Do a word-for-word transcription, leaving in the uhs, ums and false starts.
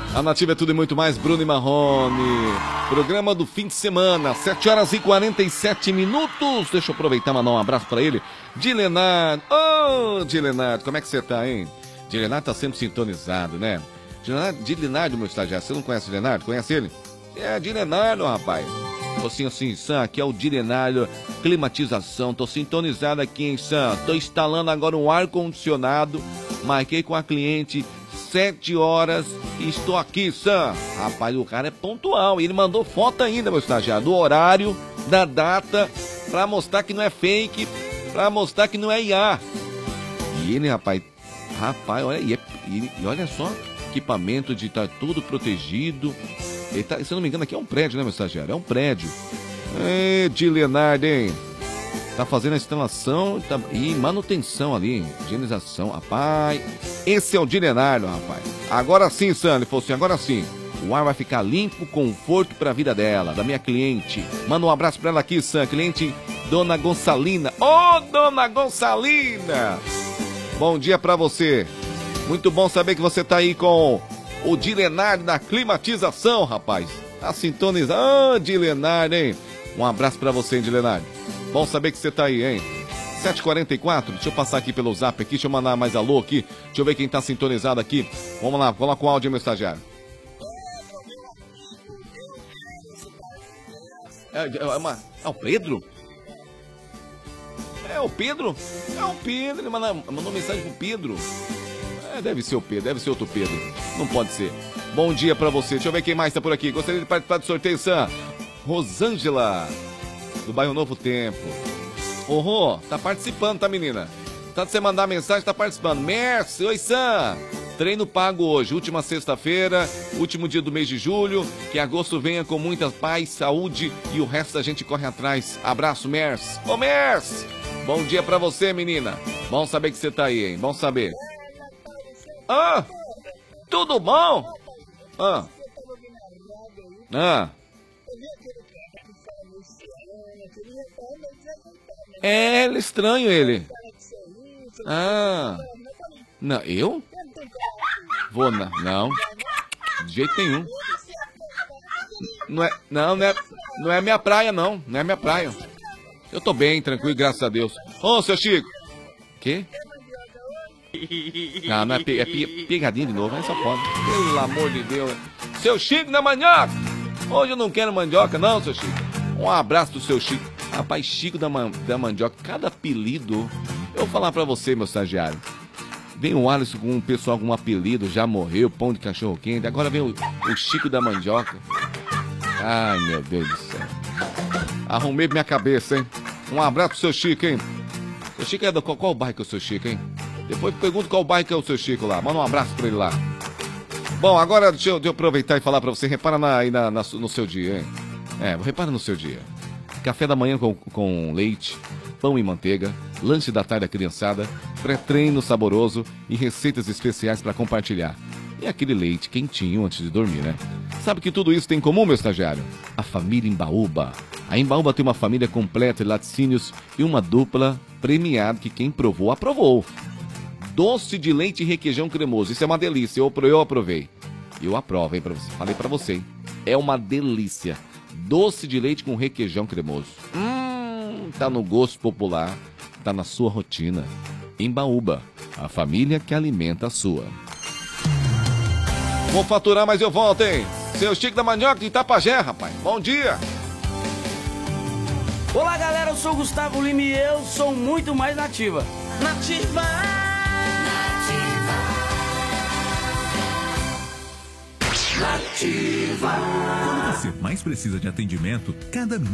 A Nativa é tudo e muito mais, Bruno e Marrone. Programa do fim de semana, sete horas e quarenta e sete minutos. Deixa eu aproveitar e mandar um abraço pra ele. Dilenardo. Ô, oh, Dilenardo, como é que você tá, hein? Dilenardo tá sempre sintonizado, né? Dilenardo, Dilenardo, meu estagiário. Você não conhece o Dilenardo? Conhece ele? É, Dilenardo, rapaz. Tô assim, assim, Sam, aqui é o Dilenardo Climatização. Tô sintonizado aqui, hein, Sam? Tô instalando agora um ar-condicionado. Marquei com a cliente sete horas e estou aqui, Sam. Rapaz, o cara é pontual. E ele mandou foto ainda, meu estagiário, do horário, da data, pra mostrar que não é fake, pra mostrar que não é I A. E ele, rapaz, rapaz, olha, e, é, e, e olha só, equipamento de tá tudo protegido. Ele tá, se eu não me engano, aqui é um prédio, né, meu estagiário? É um prédio. É, Dilenardo, hein? Tá fazendo a instalação tá, e manutenção ali, higienização. Rapaz, esse é o Dilenardo, rapaz. Agora sim, Sam, ele falou assim, agora sim. O ar vai ficar limpo, conforto pra vida dela, da minha cliente. Manda um abraço pra ela aqui, Sam. Cliente Dona Gonçalina. Ô, oh, Dona Gonçalina! Bom dia pra você. Muito bom saber que você tá aí com o Dilenardo da Climatização, rapaz. Tá sintonizado. Ô, oh, Dilenardo, hein? Um abraço pra você, hein, Dilenardo. Bom saber que você tá aí, hein? sete e quarenta e quatro, deixa eu passar aqui pelo zap aqui, deixa eu mandar mais alô aqui. Deixa eu ver quem tá sintonizado aqui. Vamos lá, vamos lá com o áudio, meu estagiário. É, é, uma, é o Pedro? É o Pedro? É o Pedro, ele mandou, mandou mensagem pro Pedro. É, deve ser o Pedro, deve ser outro Pedro. Não pode ser. Bom dia pra você, deixa eu ver quem mais tá por aqui. Gostaria de participar do sorteio, Sam. Rosângela, do bairro Novo Tempo. Ô, Rô, tá participando, tá, menina? Tá de você mandar mensagem, tá participando. Merce, oi, Sam. Treino pago hoje, última sexta-feira, último dia do mês de julho. Que agosto venha com muita paz, saúde e o resto a gente corre atrás. Abraço, Merce. Ô, Merce, bom dia pra você, menina. Bom saber que você tá aí, hein? Bom saber. Ah, tudo bom? Ah. Ah. É, ele é estranho, ele. Ah. Não, eu? Vou, não. Não. De jeito nenhum. Não é, não, não é, não é minha praia, não. Não é minha praia. Eu tô bem, tranquilo, graças a Deus. Ô, seu Chico. Quê? Não, não é, pe, é pe, pegadinha de novo, aí só pode. Pelo amor de Deus. Seu Chico na mandioca. Hoje eu não quero mandioca, não, seu Chico. Um abraço do seu Chico. Rapaz, Chico da, man, da Mandioca, cada apelido. Eu vou falar pra você, meu estagiário. Vem o Alisson com um pessoal com um apelido, já morreu, pão de cachorro quente. Agora vem o, o Chico da Mandioca. Ai, meu Deus do céu. Arrumei minha cabeça, hein? Um abraço pro seu Chico, hein? O Chico é do qual, qual bairro que é o seu Chico, hein? Depois pergunta qual bairro que é o seu Chico lá. Manda um abraço pra ele lá. Bom, agora deixa eu, deixa eu aproveitar e falar pra você. Repara na, aí na, na, no seu dia, hein? É, repara no seu dia. Café da manhã com, com leite, pão e manteiga, lanche da tarde da criançada, pré-treino saboroso e receitas especiais para compartilhar. E aquele leite quentinho antes de dormir, né? Sabe que tudo isso tem em comum, meu estagiário? A família Embaúba. A Embaúba tem uma família completa de laticínios e uma dupla premiada que quem provou, aprovou. Doce de leite e requeijão cremoso. Isso é uma delícia, eu, eu aprovei. Eu aprovo, hein, pra você. Falei pra você, hein? É uma delícia. Doce de leite com requeijão cremoso. Hum, tá no gosto popular, tá na sua rotina. Embaúba, a família que alimenta a sua. Vou faturar, mas eu volto, hein? Seu Chico da Mandioca de Itapajé, rapaz. Bom dia. Olá, galera, eu sou o Gustavo Lima e eu sou muito mais nativa. Nativa! Nativa! Quando você mais precisa de atendimento, cada